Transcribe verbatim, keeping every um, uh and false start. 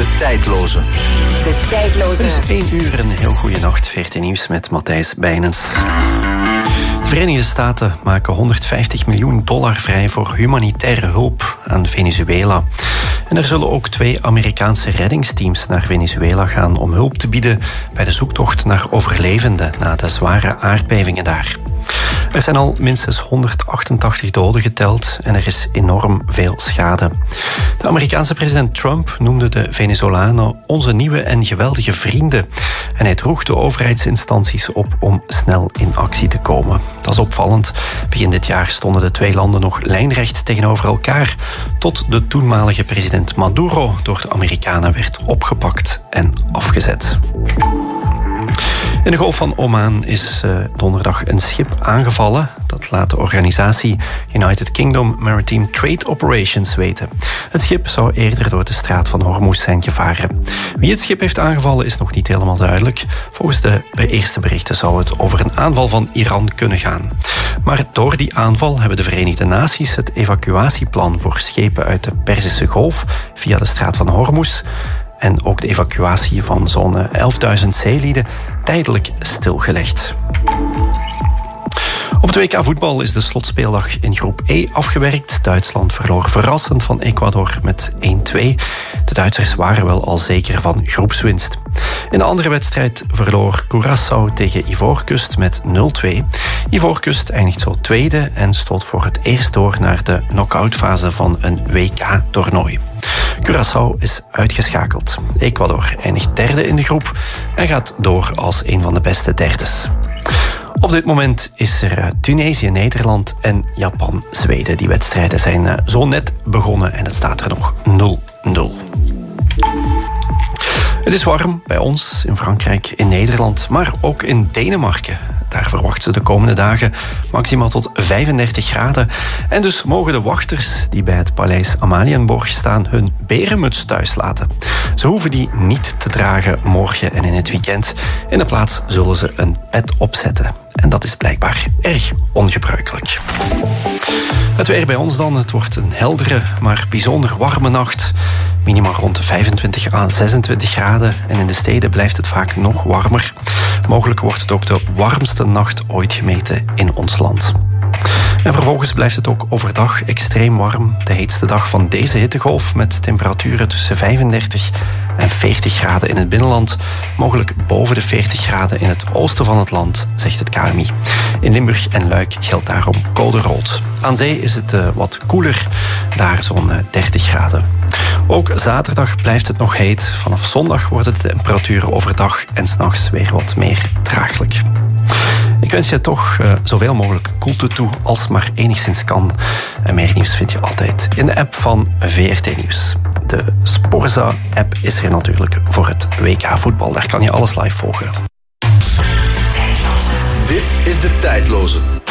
De Tijdloze. De Tijdloze. Het is één uur, een heel goede nacht. V R T Nieuws met Matthijs Bijnens. De Verenigde Staten maken honderdvijftig miljoen dollar vrij voor humanitaire hulp aan Venezuela. En er zullen ook twee Amerikaanse reddingsteams naar Venezuela gaan om hulp te bieden bij de zoektocht naar overlevenden na de zware aardbevingen daar. Er zijn al minstens honderdachtentachtig doden geteld en er is enorm veel schade. De Amerikaanse president Trump noemde de Venezolanen onze nieuwe en geweldige vrienden. En hij droeg de overheidsinstanties op om snel in actie te komen. Dat is opvallend. Begin dit jaar stonden de twee landen nog lijnrecht tegenover elkaar, tot de toenmalige president Maduro door de Amerikanen werd opgepakt en afgezet. In de Golf van Oman is uh, donderdag een schip aangevallen. Dat laat de organisatie United Kingdom Maritime Trade Operations weten. Het schip zou eerder door de straat van Hormuz zijn gevaren. Wie het schip heeft aangevallen is nog niet helemaal duidelijk. Volgens de eerste berichten zou het over een aanval van Iran kunnen gaan. Maar door die aanval hebben de Verenigde Naties het evacuatieplan voor schepen uit de Perzische Golf via de straat van Hormuz en ook de evacuatie van zo'n elfduizend zeelieden tijdelijk stilgelegd. Op het W K voetbal is de slotspeeldag in groep E afgewerkt. Duitsland verloor verrassend van Ecuador met één twee. De Duitsers waren wel al zeker van groepswinst. In de andere wedstrijd verloor Curaçao tegen Ivoorkust met nul twee. Ivoorkust eindigt zo tweede en stoot voor het eerst door naar de knock-outfase van een W K-toernooi. Curaçao is uitgeschakeld. Ecuador eindigt derde in de groep en gaat door als een van de beste derdes. Op dit moment is er Tunesië, Nederland en Japan, Zweden. Die wedstrijden zijn zo net begonnen en het staat er nog nul nul. Het is warm bij ons, in Frankrijk, in Nederland, maar ook in Denemarken. Daar verwachten ze de komende dagen maximaal tot vijfendertig graden. En dus mogen de wachters die bij het paleis Amalienborg staan hun berenmuts thuis laten. Ze hoeven die niet te dragen morgen en in het weekend. In de plaats zullen ze een pet opzetten. En dat is blijkbaar erg ongebruikelijk. Het weer bij ons dan. Het wordt een heldere, maar bijzonder warme nacht. Minimaal rond de vijfentwintig à zesentwintig graden. En in de steden blijft het vaak nog warmer. Mogelijk wordt het ook de warmste nacht ooit gemeten in ons land. En vervolgens blijft het ook overdag extreem warm. De heetste dag van deze hittegolf met temperaturen tussen vijfendertig en veertig graden in het binnenland. Mogelijk boven de veertig graden in het oosten van het land, zegt het K M I. In Limburg en Luik geldt daarom code rood. Aan zee is het uh, wat koeler, daar zo'n uh, dertig graden. Ook zaterdag blijft het nog heet. Vanaf zondag worden de temperaturen overdag en 's nachts weer wat meer draaglijk. Ik wens je toch uh, zoveel mogelijk koelte toe als maar enigszins kan. En meer nieuws vind je altijd in de app van V R T Nieuws. De Sporza-app is er natuurlijk voor het W K voetbal. Daar kan je alles live volgen. Dit is De Tijdloze.